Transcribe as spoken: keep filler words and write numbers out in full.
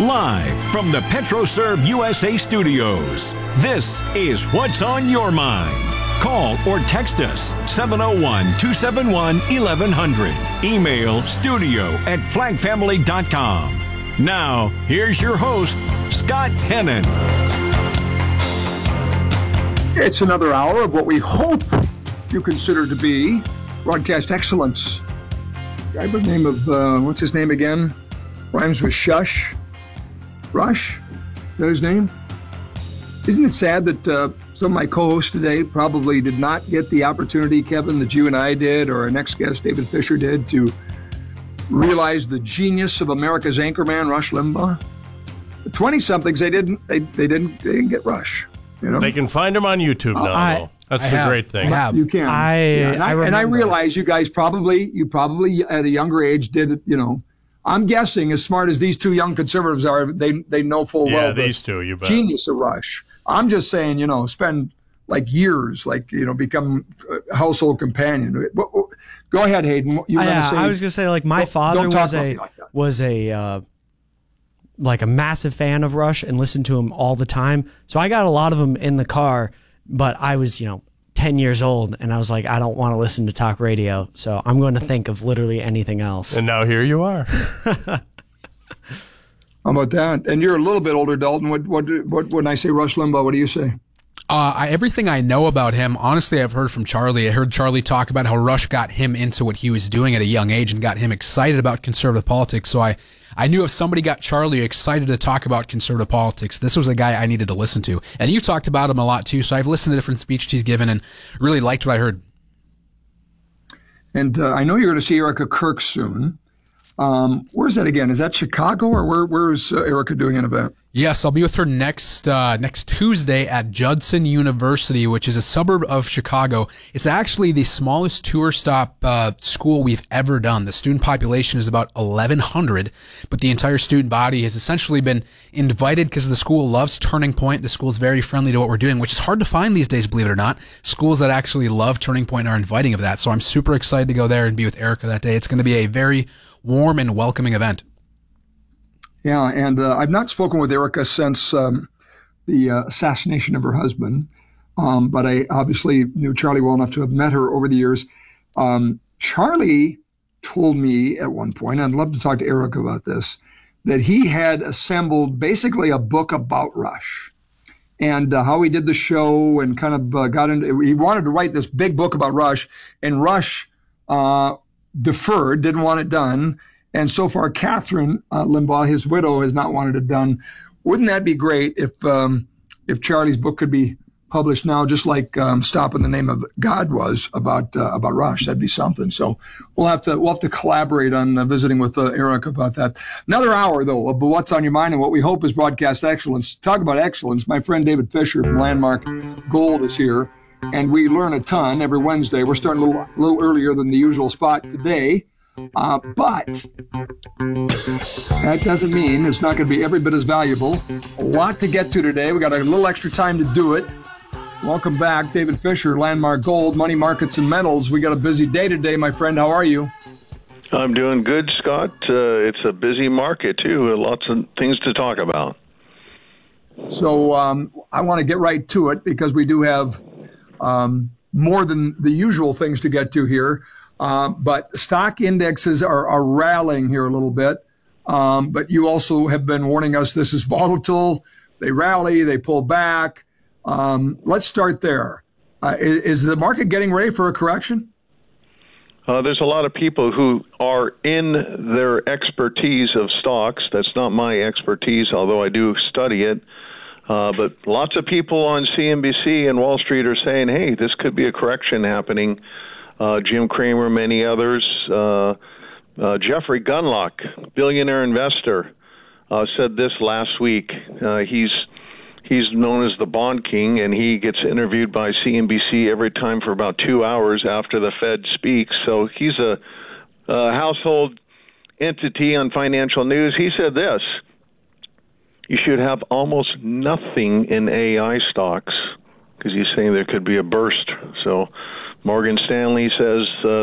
Live from the PetroServe U S A studios, this is What's on Your Mind. Call or text us seven oh one, two seven one, eleven hundred. Email studio at flag family dot com. Now, here's your host, Scott Hennon. It's another hour of what we hope you consider to be broadcast excellence. Guy by the name of, uh, what's his name again? Rhymes with Shush. Rush? Is that his name? Isn't it sad that uh, some of my co-hosts today probably did not get the opportunity, Kevin, that you and I did, or our next guest, David Fisher, did, to realize the genius of America's anchorman, Rush Limbaugh? The twenty-somethings, they didn't, they, they didn't, they didn't get Rush. You know? They can find him on YouTube now. I, That's I the have, great thing. I have. You can. I, yeah, and, I, I and I realize you guys probably, you probably at a younger age did, you know, I'm guessing as smart as these two young conservatives are, they they know full yeah, well. Yeah, these two, you bet. Genius of Rush. I'm just saying, you know, spend like years, like, you know, become a household companion. Go ahead, Hayden. You I, uh, say, I was going to say, like, my don't, father don't was a like was a uh, like a massive fan of Rush and listened to him all the time. So I got a lot of them in the car, but I was, you know, ten years old, and I was like, I don't want to listen to talk radio, so I'm going to think of literally anything else. And now here you are. How about that? And you're a little bit older, Dalton. What, what, what, when I say Rush Limbaugh, what do you say? Uh, I, everything I know about him, honestly, I've heard from Charlie. I heard Charlie talk about how Rush got him into what he was doing at a young age and got him excited about conservative politics. So I, I knew if somebody got Charlie excited to talk about conservative politics, this was a guy I needed to listen to. And you've talked about him a lot, too, so I've listened to different speeches he's given and really liked what I heard. And uh, I know you're going to see Erica Kirk soon. Um, where's that again? Is that Chicago, or where, where's uh, Erica doing an event? Yes, I'll be with her next uh, next Tuesday at Judson University, which is a suburb of Chicago. It's actually the smallest tour stop uh, school we've ever done. The student population is about eleven hundred, but the entire student body has essentially been invited because the school loves Turning Point. The school is very friendly to what we're doing, which is hard to find these days, believe it or not. Schools that actually love Turning Point are inviting of that. So I'm super excited to go there and be with Erica that day. It's going to be a very warm and welcoming event. Yeah, and uh, I've not spoken with Erica since um, the uh, assassination of her husband, um, but I obviously knew Charlie well enough to have met her over the years. Um, Charlie told me at one point, and I'd love to talk to Erica about this, that he had assembled basically a book about Rush and uh, how he did the show and kind of uh, got into, he wanted to write this big book about Rush, and Rush uh, deferred, didn't want it done. And so far, Catherine uh, Limbaugh, his widow, has not wanted it done. Wouldn't that be great if um, if Charlie's book could be published now, just like um, Stop in the Name of God was about uh, about Rush? That'd be something. So we'll have to we'll have to collaborate on uh, visiting with uh, Eric about that. Another hour though of What's on Your Mind and what we hope is broadcast excellence. Talk about excellence. My friend David Fisher from Landmark Gold is here, and we learn a ton every Wednesday. We're starting a little, a little earlier than the usual spot today. Uh, but that doesn't mean it's not going to be every bit as valuable. A lot to get to today. We got a little extra time to do it. Welcome back, David Fisher, Landmark Gold, Money Markets and Metals. We got a busy day today, my friend. How are you? I'm doing good, Scott. Uh, it's a busy market, too. Lots of things to talk about. So um, I want to get right to it because we do have um, more than the usual things to get to here. Uh, but stock indexes are, are rallying here a little bit. Um, but you also have been warning us this is volatile. They rally, they pull back. Um, let's start there. Uh, is, is the market getting ready for a correction? Uh, there's a lot of people who are in their expertise of stocks. That's not my expertise, although I do study it. Uh, but lots of people on C N B C and Wall Street are saying, hey, this could be a correction happening. Uh, Jim Cramer, many others. Uh, uh, Jeffrey Gundlach, billionaire investor, uh, said this last week. Uh, he's he's known as the bond king, and he gets interviewed by C N B C every time for about two hours after the Fed speaks. So he's a, a household entity on financial news. He said this: you should have almost nothing in A I stocks because he's saying there could be a burst. So Morgan Stanley says uh,